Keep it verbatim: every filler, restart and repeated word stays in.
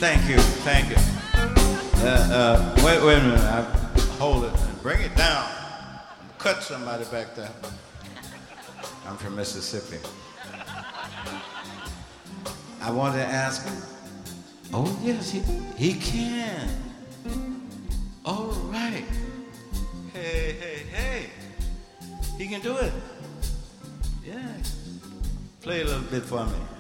Thank you, thank you. Uh, uh, wait, wait a minute. I, hold it and bring it down. Cut somebody back there. I'm from Mississippi. I wanted to ask him. Oh yes, he he can. All right. Hey, hey, hey. He can do it. Yeah. Play a little bit for me.